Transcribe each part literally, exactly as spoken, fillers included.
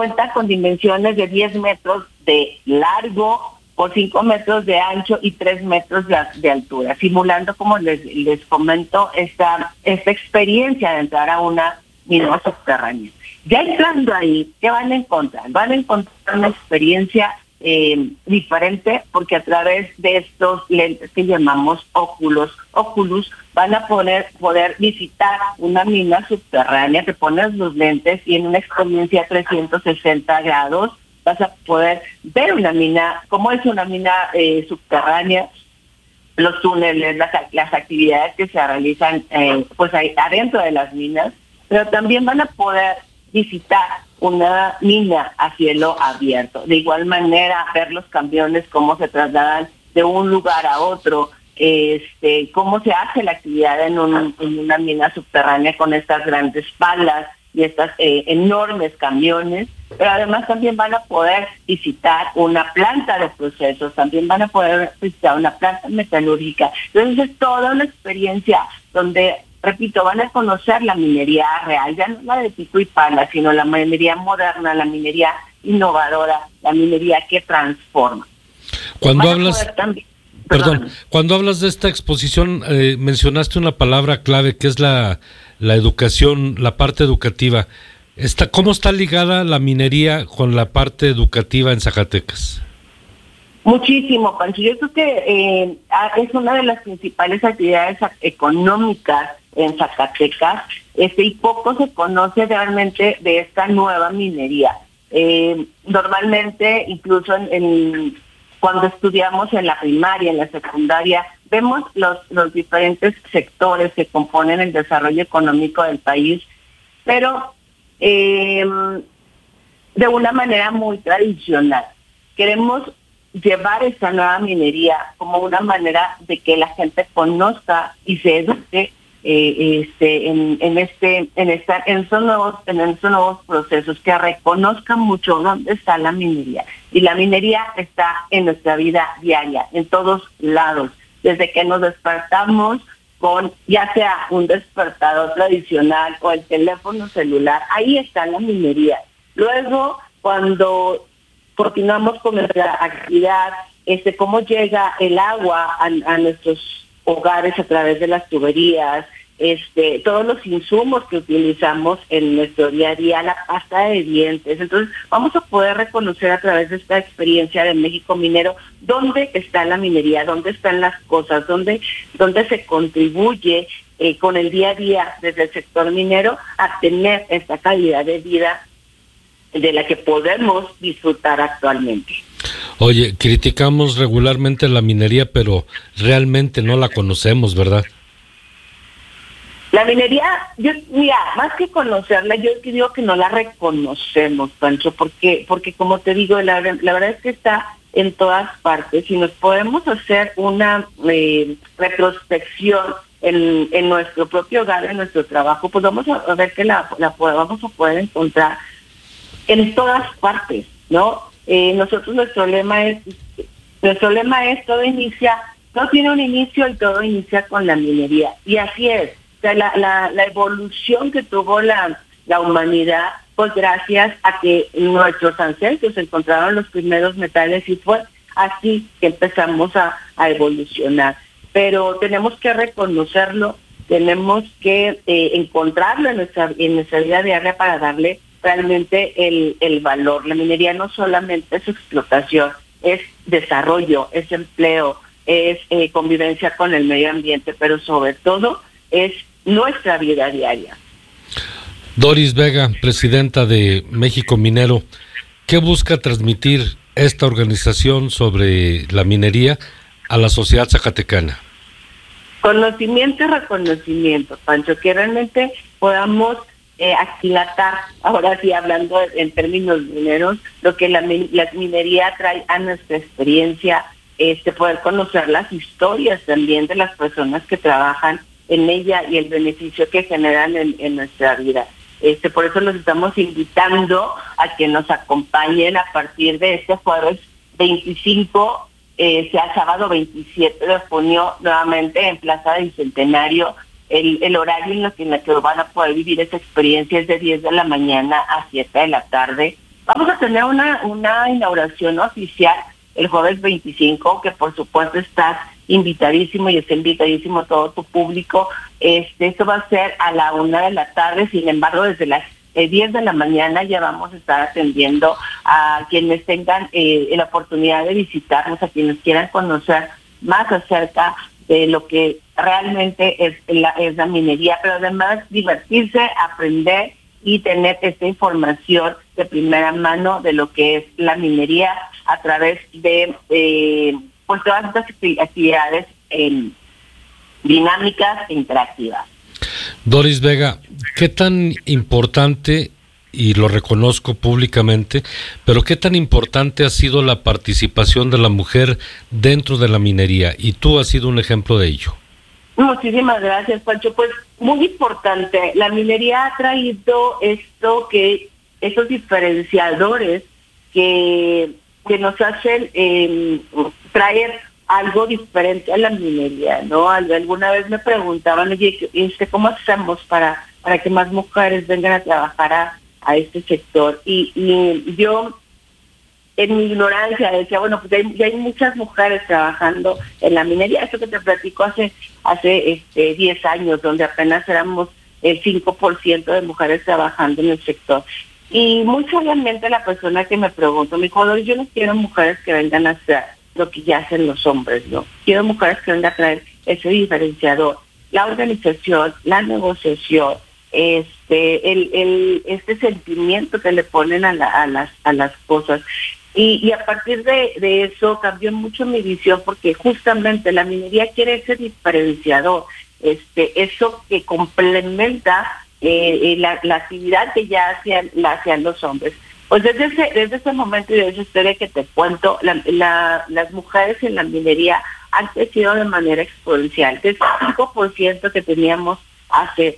cuenta con dimensiones de diez metros de largo por cinco metros de ancho y tres metros de, de altura, simulando, como les, les comento, esta, esta experiencia de entrar a una mina subterránea. Ya entrando ahí, ¿qué van a encontrar? Van a encontrar una experiencia eh, diferente, porque a través de estos lentes que llamamos óculos, óculos, van a poder, poder visitar una mina subterránea. Te pones los lentes y en una experiencia trescientos sesenta grados vas a poder ver una mina, cómo es una mina eh, subterránea, los túneles, las, las actividades que se realizan eh, pues ahí adentro de las minas, pero también van a poder visitar una mina a cielo abierto. De igual manera, ver los camiones, cómo se trasladan de un lugar a otro, este, cómo se hace la actividad en, un, en una mina subterránea con estas grandes palas y estas eh, enormes camiones, pero además también van a poder visitar una planta de procesos, también van a poder visitar una planta metalúrgica. Entonces es toda una experiencia donde, repito, van a conocer la minería real, ya no la de pico y pala, sino la minería moderna, la minería innovadora, la minería que transforma. Cuando hablas... También, perdón, perdón, cuando hablas de esta exposición, eh, mencionaste una palabra clave que es la, la educación, la parte educativa. Está, ¿Cómo está ligada la minería con la parte educativa en Zacatecas? Muchísimo, Pancho. Yo creo que eh, es una de las principales actividades económicas en Zacatecas, este, y poco se conoce realmente de esta nueva minería. Eh, normalmente, incluso en, en cuando estudiamos en la primaria, en la secundaria, vemos los, los diferentes sectores que componen el desarrollo económico del país, pero eh, de una manera muy tradicional. Queremos llevar esta nueva minería como una manera de que la gente conozca y se eduque eh, este, en, en este, en esta, en estos nuevos, en estos nuevos procesos, que reconozcan mucho dónde está la minería. Y la minería está en nuestra vida diaria, en todos lados, desde que nos despertamos con ya sea un despertador tradicional o el teléfono celular, ahí está la minería. Luego, cuando continuamos con nuestra actividad, este, cómo llega el agua a, a nuestros hogares a través de las tuberías, este, todos los insumos que utilizamos en nuestro día a día, la pasta de dientes. Entonces, vamos a poder reconocer a través de esta experiencia de México Minero dónde está la minería, dónde están las cosas, dónde, dónde se contribuye eh, con el día a día desde el sector minero a tener esta calidad de vida de la que podemos disfrutar actualmente. Oye, criticamos regularmente la minería, pero realmente no la conocemos, ¿verdad? La minería, yo mira, más que conocerla, yo digo que no la reconocemos, Pancho, porque porque como te digo, la, la verdad es que está en todas partes y nos podemos hacer una eh, retrospección en, en nuestro propio hogar, en nuestro trabajo, pues vamos a ver que la, la vamos a poder encontrar en todas partes, ¿no? Eh, nosotros nuestro lema es, nuestro lema es todo inicia, todo tiene un inicio y todo inicia con la minería, y así es. O sea, la, la, la evolución que tuvo la, la humanidad, pues gracias a que nuestros ancestros encontraron los primeros metales y fue así que empezamos a, a evolucionar. Pero tenemos que reconocerlo, tenemos que eh, encontrarlo en nuestra, en nuestra vida diaria para darle realmente el, el valor. La minería no solamente es explotación, es desarrollo, es empleo, es eh, convivencia con el medio ambiente, pero sobre todo es nuestra vida diaria. Doris Vega, presidenta de México Minero, ¿qué busca transmitir esta organización sobre la minería a la sociedad zacatecana? Conocimiento y reconocimiento, Pancho, que realmente podamos eh, aquilatar, ahora sí hablando en términos mineros, lo que la, la minería trae a nuestra experiencia, este poder conocer las historias también de las personas que trabajan en ella y el beneficio que generan en, en nuestra vida. Este, por eso los estamos invitando a que nos acompañen a partir de este jueves veinticinco, eh, sea sábado veintisiete de junio, nuevamente en Plaza del Bicentenario. El, el horario en el, que, en el que van a poder vivir esa experiencia es de diez de la mañana a siete de la tarde. Vamos a tener una, una inauguración oficial el jueves veinticinco, que por supuesto estás invitadísimo y está invitadísimo todo tu público. Este, esto va a ser a la una de la tarde, sin embargo, desde las eh, diez de la mañana ya vamos a estar atendiendo a quienes tengan eh, la oportunidad de visitarnos, a quienes quieran conocer más acerca de lo que realmente es la, es la minería, pero además divertirse, aprender y tener esta información de primera mano de lo que es la minería a través de eh, pues todas estas actividades eh, dinámicas e interactivas. Doris Vega, ¿qué tan importante, y lo reconozco públicamente, pero qué tan importante ha sido la participación de la mujer dentro de la minería? Y tú has sido un ejemplo de ello. Muchísimas gracias, Pancho. Pues muy importante, la minería ha traído esto que, esos diferenciadores que, que nos hacen eh, traer algo diferente a la minería, ¿no? Alguna vez me preguntaban, oye, este, ¿cómo hacemos para, para que más mujeres vengan a trabajar a, a este sector? Y, y yo, en mi ignorancia, decía, bueno, pues ya hay, ya hay muchas mujeres trabajando en la minería. Eso que te platico hace hace este diez años, donde apenas éramos el cinco por ciento de mujeres trabajando en el sector. Y muy sabiamente la persona que me preguntó, me dijo, yo no quiero mujeres que vengan a hacer lo que ya hacen los hombres, ¿no? Quiero mujeres que vengan a traer ese diferenciador, la organización, la negociación, este el, el este sentimiento que le ponen a, la, a las a las cosas. Y, y a partir de, de eso cambió mucho mi visión, porque justamente la minería quiere ese diferenciador, este eso que complementa eh, la, la actividad que ya hacían, la hacían los hombres. Pues desde ese, desde ese momento y de esa historia que te cuento, la, la, las mujeres en la minería han crecido de manera exponencial. Desde el cinco por ciento que teníamos hace,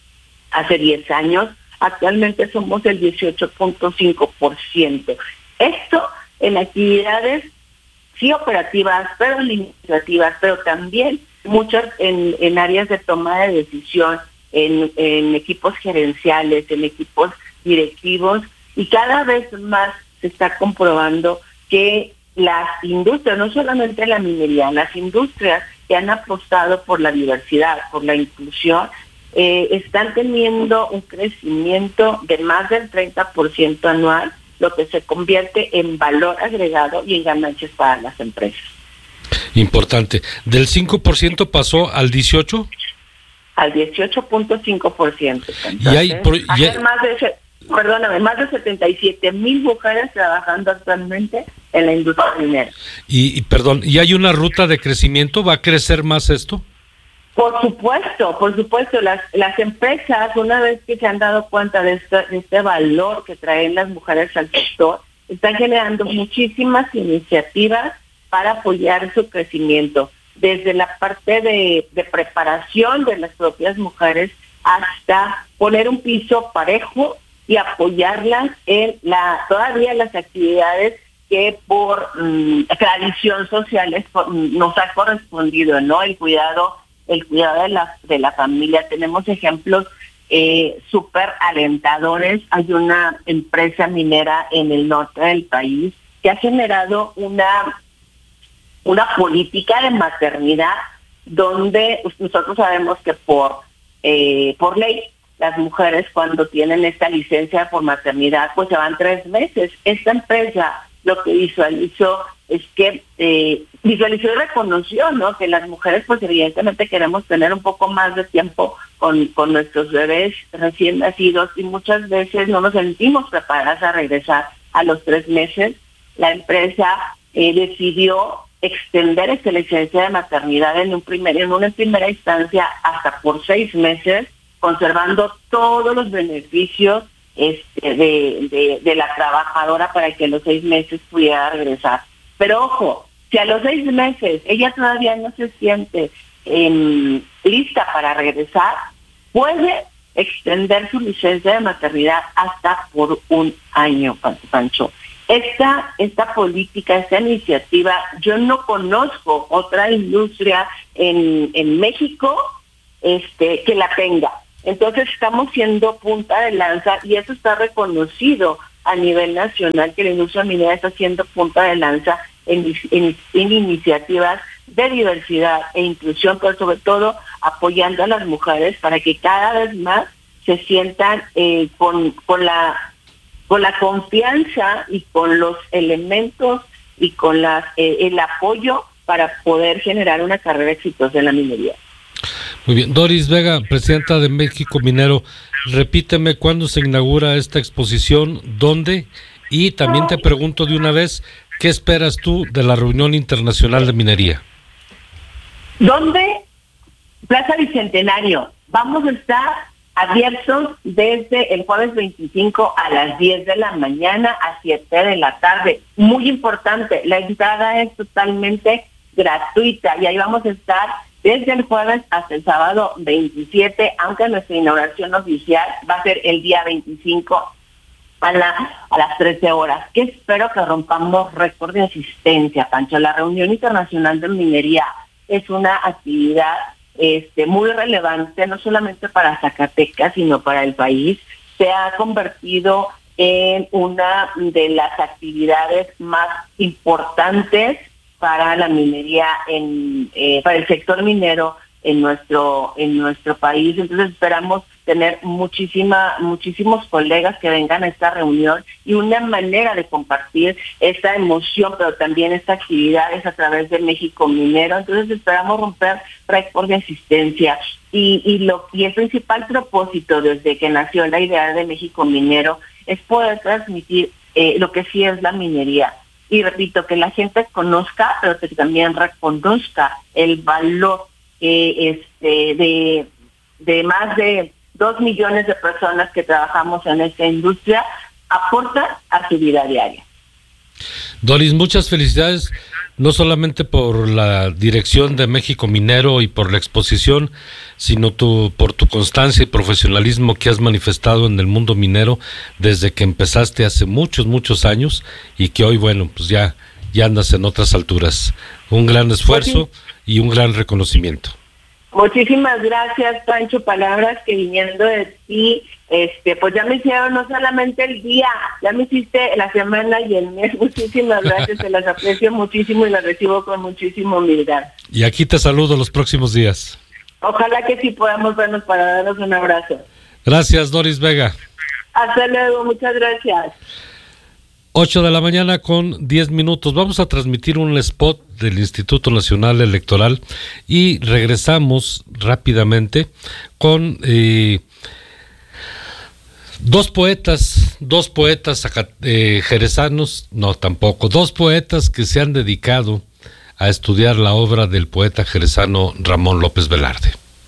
hace diez años, actualmente somos el dieciocho punto cinco por ciento. Esto en actividades sí operativas, pero administrativas, pero también muchas en, en áreas de toma de decisión, en, en equipos gerenciales, en equipos directivos, y cada vez más se está comprobando que las industrias, no solamente la minería, las industrias que han apostado por la diversidad, por la inclusión, eh, están teniendo un crecimiento de más del treinta por ciento anual, lo que se convierte en valor agregado y en ganancias para las empresas. Importante. ¿Del cinco por ciento pasó al dieciocho por ciento? Al dieciocho punto cinco por ciento. Y hay, pro, y hay más de, perdóname, más de setenta y siete mil mujeres trabajando actualmente en la industria minera. Y, y perdón, ¿y hay una ruta de crecimiento? ¿Va a crecer más esto? Por supuesto, por supuesto, las las empresas, una vez que se han dado cuenta de este, de este valor que traen las mujeres al sector, están generando muchísimas iniciativas para apoyar su crecimiento, desde la parte de, de preparación de las propias mujeres hasta poner un piso parejo y apoyarlas en la todavía las actividades que por mmm, tradición social es, por, nos ha correspondido, ¿no? El cuidado el cuidado de la, de la familia. Tenemos ejemplos eh, súper alentadores. Hay una empresa minera en el norte del país que ha generado una, una política de maternidad donde nosotros sabemos que por, eh, por ley las mujeres cuando tienen esta licencia por maternidad pues se van tres meses. Esta empresa lo que visualizó es que eh, visualizó y reconoció, ¿no?, que las mujeres pues evidentemente queremos tener un poco más de tiempo con, con nuestros bebés recién nacidos y muchas veces no nos sentimos preparadas a regresar a los tres meses. La empresa eh, decidió extender esta licencia de maternidad en un primer, en una primera instancia hasta por seis meses, conservando todos los beneficios este, de, de, de la trabajadora para que a los seis meses pudiera regresar. Pero ojo, si a los seis meses ella todavía no se siente eh, lista para regresar, puede extender su licencia de maternidad hasta por un año, Pancho. Esta, esta política, esta iniciativa, yo no conozco otra industria en, en México este, que la tenga. Entonces estamos siendo punta de lanza y eso está reconocido a nivel nacional que la industria minera está haciendo punta de lanza en, en, en iniciativas de diversidad e inclusión, pero sobre todo apoyando a las mujeres para que cada vez más se sientan eh, con, con la con la confianza y con los elementos y con las eh, el apoyo para poder generar una carrera exitosa en la minería. Muy bien. Doris Vega, presidenta de México Minero, repíteme cuándo se inaugura esta exposición, dónde, y también te pregunto de una vez, ¿qué esperas tú de la reunión internacional de minería? ¿Dónde? Plaza Bicentenario. Vamos a estar abiertos desde el jueves veinticinco a las diez de la mañana a siete de la tarde. Muy importante, la entrada es totalmente gratuita y ahí vamos a estar desde el jueves hasta el sábado veintisiete, aunque nuestra inauguración oficial va a ser el día veinticinco a, la, a las trece horas, que espero que rompamos récord de asistencia, Pancho. La reunión internacional de minería es una actividad este, muy relevante, no solamente para Zacatecas, sino para el país. Se ha convertido en una de las actividades más importantes para la minería, en eh, para el sector minero en nuestro en nuestro país. Entonces esperamos tener muchísima muchísimos colegas que vengan a esta reunión y una manera de compartir esta emoción, pero también esta actividad es a través de México Minero. Entonces esperamos romper récord de asistencia y y lo y el principal propósito desde que nació la idea de México Minero es poder transmitir eh, lo que sí es la minería. Y repito, que la gente conozca, pero que también reconozca el valor eh, este, de, de más de dos millones de personas que trabajamos en esta industria, aporta a su vida diaria. Doris, muchas felicidades, no solamente por la dirección de México Minero y por la exposición, sino tu, por tu constancia y profesionalismo que has manifestado en el mundo minero desde que empezaste hace muchos, muchos años y que hoy, bueno, pues ya, ya andas en otras alturas. Un gran esfuerzo y un gran reconocimiento. Muchísimas gracias, Pancho, palabras que viniendo de ti, este, pues ya me hicieron no solamente el día, ya me hiciste la semana y el mes. Muchísimas gracias, te las aprecio muchísimo y las recibo con muchísima humildad. Y aquí te saludo los próximos días. Ojalá que sí podamos vernos para darnos un abrazo. Gracias, Doris Vega. Hasta luego, muchas gracias. ocho de la mañana con diez minutos. Vamos a transmitir un spot del Instituto Nacional Electoral y regresamos rápidamente con eh, dos poetas, dos poetas eh, jerezanos, no tampoco, dos poetas que se han dedicado a estudiar la obra del poeta jerezano Ramón López Velarde.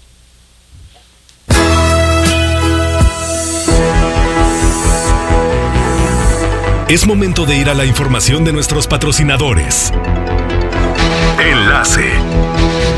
Es momento de ir a la información de nuestros patrocinadores. Enlace.